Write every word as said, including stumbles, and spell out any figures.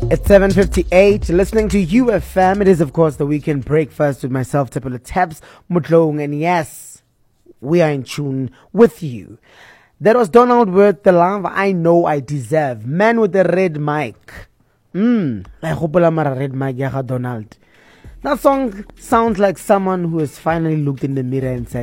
It's seven fifty-eight, listening to U F M. It is, of course, the weekend breakfast with myself, Tipula Tabs Mutlong, and yes, we are in tune with you. That was Donald with The Love I Know I Deserve. Man with the red mic. Mmm, like hopola mara red mic, yaga Donald. That song sounds like someone who has finally looked in the mirror and said,